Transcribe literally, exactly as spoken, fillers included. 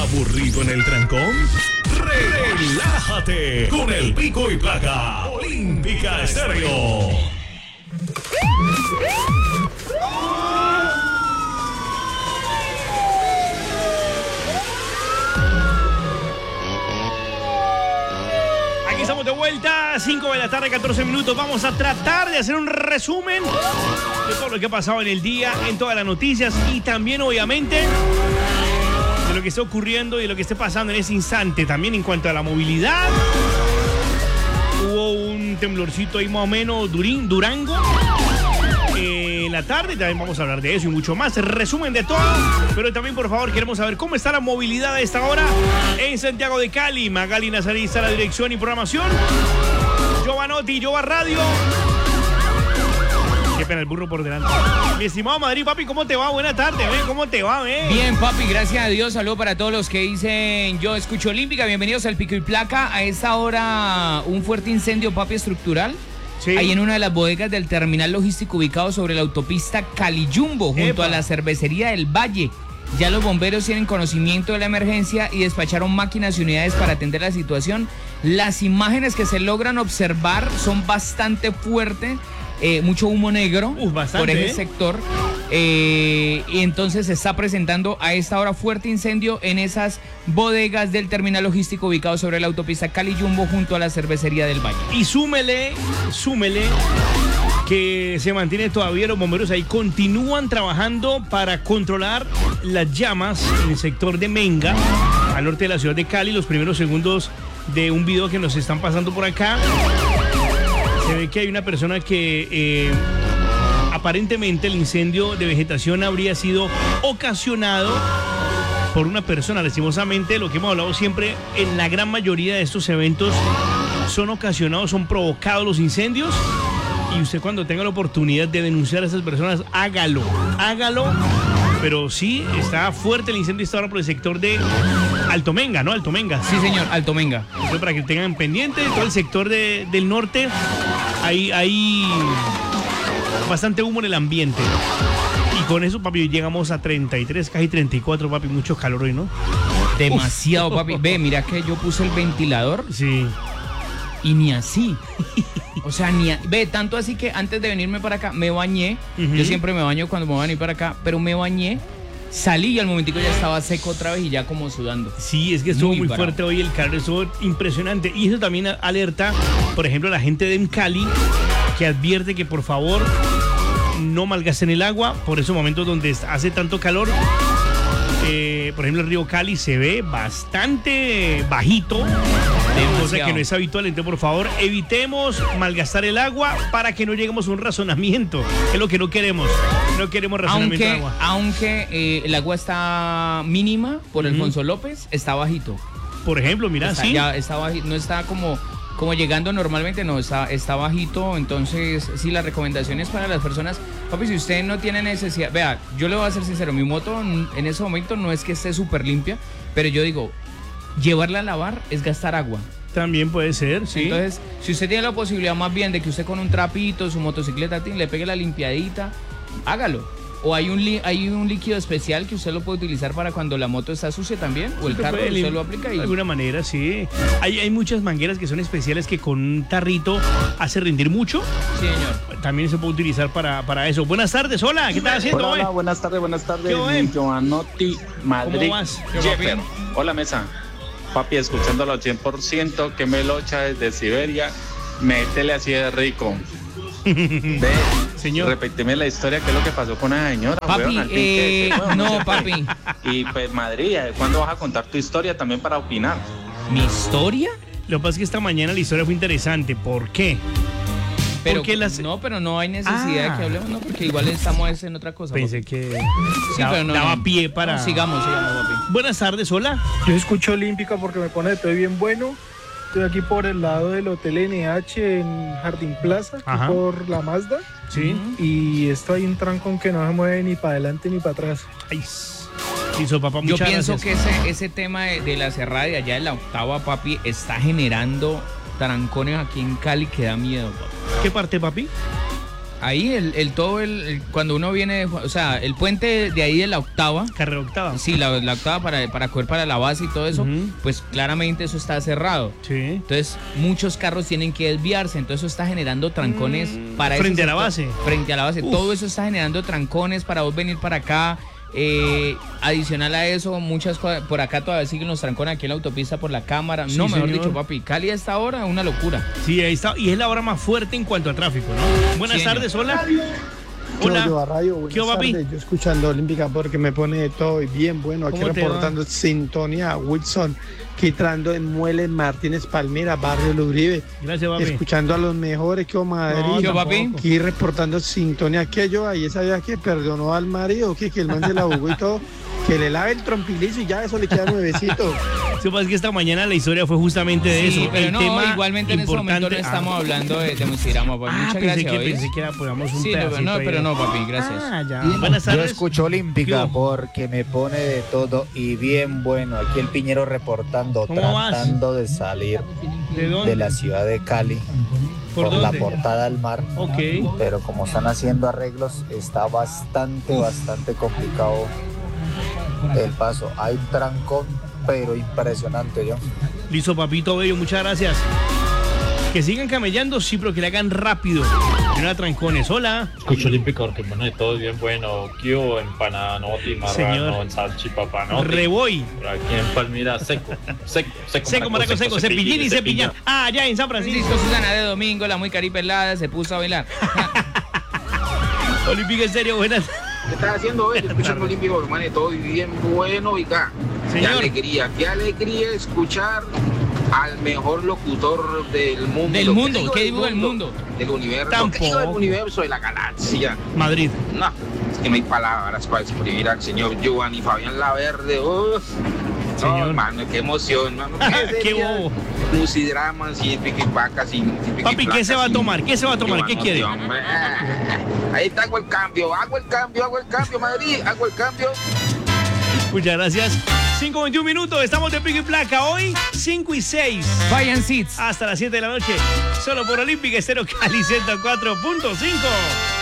¿Aburrido en el trancón? ¡Relájate con el Pico y Placa Olímpica Estéreo! Aquí estamos de vuelta, cinco de la tarde, catorce minutos. Vamos a tratar de hacer un resumen de todo lo que ha pasado en el día, en todas las noticias y también, obviamente, de lo que está ocurriendo y de lo que esté pasando en ese instante. También en cuanto a la movilidad, hubo un temblorcito ahí más o menos durín, Durango eh, en la tarde. También vamos a hablar de eso y mucho más. Resumen de todo, pero también, por favor, queremos saber cómo está la movilidad a esta hora en Santiago de Cali. Magali Nazarí está la dirección y programación. Giovanotti, Jova Radio. Qué pena el burro por delante. Mi estimado Madrid, papi, ¿cómo te va? Buena tarde, ¿eh? ¿Cómo te va, eh? Bien, papi, gracias a Dios. Saludos para todos los que dicen Yo Escucho Olímpica. Bienvenidos al Pico y Placa. A esta hora, un fuerte incendio, papi, estructural. Sí. Ahí en una de las bodegas del terminal logístico ubicado sobre la autopista Cali Jumbo, junto Epa. a la cervecería del Valle. Ya los bomberos tienen conocimiento de la emergencia y despacharon máquinas y unidades para atender la situación. Las imágenes que se logran observar son bastante fuertes. Eh, mucho humo negro uh, bastante, por ese ¿eh? sector eh, y entonces se está presentando a esta hora fuerte incendio en esas bodegas del terminal logístico ubicado sobre la autopista Cali Jumbo junto a la cervecería del Valle. Y súmele, súmele que se mantiene todavía, los bomberos ahí continúan trabajando para controlar las llamas en el sector de Menga, al norte de la ciudad de Cali. Los primeros segundos de un video que nos están pasando por acá, se ve que hay una persona que eh, aparentemente el incendio de vegetación habría sido ocasionado por una persona. Lastimosamente, lo que hemos hablado siempre, en la gran mayoría de estos eventos son ocasionados, son provocados los incendios. Y usted, cuando tenga la oportunidad de denunciar a esas personas, hágalo, hágalo. Pero sí, está fuerte el incendio, está ahora por el sector de Altomenga, ¿no? Altomenga. Sí, señor, Altomenga. Entonces, para que tengan pendiente, todo el sector de, del norte, hay, hay bastante humo en el ambiente. Y con eso, papi, llegamos a treinta y tres, casi treinta y cuatro, papi, mucho calor hoy, ¿no? Demasiado, papi. Ve, mira que yo puse el ventilador. Sí. Y ni así. O sea, ni a... Ve, tanto así que antes de venirme para acá, me bañé. Uh-huh. Yo siempre me baño cuando me voy a venir para acá, pero me bañé, salí y al momentico ya estaba seco otra vez y ya como sudando. Sí, es que estuvo muy, muy fuerte hoy el calor, estuvo impresionante. Y eso también alerta, por ejemplo, a la gente de Cali, que advierte que por favor no malgasten el agua por esos momentos donde hace tanto calor. Eh, por ejemplo, el río Cali se ve bastante bajito, cosa que no es habitual. Entonces, por favor, evitemos malgastar el agua para que no lleguemos a un razonamiento, que es lo que no queremos. No queremos razonamiento aunque, de agua. Aunque eh, el agua está mínima por uh-huh. Alfonso López, está bajito. Por ejemplo, mira, está, sí. Ya está bajito, no está como... Como llegando normalmente, no, está, está bajito. Entonces, sí, la recomendación es para las personas. Papi, si usted no tiene necesidad, vea, yo le voy a ser sincero, mi moto en ese momento no es que esté súper limpia, pero yo digo, llevarla a lavar es gastar agua. También puede ser, sí. Entonces, si usted tiene la posibilidad más bien de que usted con un trapito, su motocicleta, le pegue la limpiadita, hágalo. O hay un, li- hay un líquido especial que usted lo puede utilizar para cuando la moto está sucia también, o el carro, usted lim- lo aplica y... De alguna manera, sí. Hay, hay muchas mangueras que son especiales que con un tarrito hace rendir mucho. Sí, señor. También se puede utilizar para, para eso. Buenas tardes, hola, ¿qué estás haciendo hola, hoy? Hola, buenas tardes, buenas tardes. Giovanotti, Madrid. ¿Cómo vas? Jeffer. Hola, mesa. Papi, escuchándolo al cien por ciento, que me locha desde Siberia, métele así de rico. Ve, señor, repíteme la historia, qué es lo que pasó con la señora. Papi, weón, eh, que, no, papi. Y pues, Madrid, ¿cuándo vas a contar tu historia también para opinar? ¿Mi historia? Lo que pasa es que esta mañana la historia fue interesante. ¿Por qué? Pero, las... No, pero no hay necesidad ah. de que hablemos, no, porque igual estamos en otra cosa. Pensé papi. que sí, daba, pero no, daba no. pie para... No, sigamos, sigamos, papi. Buenas tardes, hola. Yo escucho Olímpica porque me pone de todo bien bueno. Estoy aquí por el lado del Hotel N H en Jardín Plaza, aquí por la Mazda. Sí. Y estoy en un trancón que no se mueve ni para adelante ni para atrás. Ay, hizo papá, yo pienso gracias. que ese, ese tema de, de la cerrada de allá de la octava, papi, está generando trancones aquí en Cali que da miedo, papi. ¿Qué parte, papi? Ahí el, el todo, el, el- cuando uno viene, o sea, el puente de ahí de la octava. Carrera octava. Sí, la, la octava para, para coger para la base y todo eso, Ujú. pues claramente eso está cerrado. Sí. Entonces, muchos carros tienen que desviarse, entonces eso está generando trancones Mm, para ese frente a la sector, base. Frente a la base. Uf. Todo eso está generando trancones para vos venir para acá. Eh, adicional a eso, muchas cosas, por acá todavía siguen los trancones aquí en la autopista por la cámara. Sí, no, mejor señor. dicho, papi, Cali a esta hora, una locura. Sí, ahí está. Y es la hora más fuerte en cuanto a tráfico, ¿no? Buenas Sí, tardes, hola. Yo, Hola. yo a radio, buenas ¿Qué hubo, papi? tardes. Yo escuchando Olímpica porque me pone de todo y bien bueno. Aquí ¿Cómo te reportando sintonía Wilson, quitando en Mueles Martínez Palmira, barrio Luribe. Gracias, papi. Escuchando a los mejores que Madrid. No, ¿Qué, papi? tampoco. Aquí reportando sintonía que yo ahí sabía que perdonó al marido, que, que el man se la jugó y todo. Que le lave el trompilizo y ya eso le queda nuevecito. Lo que pasa es que esta mañana la historia fue justamente de Sí, eso. pero El no, tema igualmente en este momento no importante- estamos Ah. hablando de, de Musirama, pues. Ah, Muchas pensé gracias, que, ¿oís? pensé que era, ponamos un Sí, no, pedacito no, ahí. pero no, papi, gracias. Ah, ya. Buenas Yo tardes. escucho ¿Qué Olímpica hubo? porque me pone de todo y bien bueno. Aquí el Piñero reportando, ¿Cómo vas? tratando de salir ¿De dónde? de la ciudad de Cali ¿Por por, la dónde? portada al mar. Ok. Pero como están haciendo arreglos, está bastante, bastante complicado el paso. Hay un trancón, pero impresionante, yo. Listo, papito bello, muchas gracias. Que sigan camellando, sí, pero que le hagan rápido. Que no trancones. Hola. Escucho Olímpico porque bueno, de todo es bien bueno. Kio, empananotti, Señor. marrano, salchipapanotti. Reboy. Pero aquí en Palmira, seco, seco, seco. Seco, maraco, seco, cepillín y cepillán. Ah, allá en San Francisco. Francisco Susana de Domingo, la muy caripelada, se puso a bailar. Olímpica en serio, buenas. ¿Qué estás haciendo hoy? Escuchando Olímpico, hermano, todo bien bueno, oiga. Qué Señor. alegría, qué alegría escuchar al mejor locutor del mundo. Del ¿Qué mundo, digo ¿qué del digo del mundo? Del universo. Tampoco. ¿Qué digo del universo, de la galaxia? Madrid. No, es que no hay palabras para exprimir al señor Giovanni Fabián Laverde. Uf. Señor. No, hermano, qué emoción, hermano. Qué bobo. Musidramas y piquipacas y Papi, ¿qué se va a tomar? ¿Qué se va a tomar? ¿Qué quiere? Ahí está, hago el cambio, hago el cambio, hago el cambio, Madrid, hago el cambio. Muchas gracias. cinco veintiún minutos, estamos de pico y placa. Hoy, cinco y seis. Vayan Seats. Hasta las siete de la noche. Solo por Olímpica Estéreo Cali ciento cuatro punto cinco.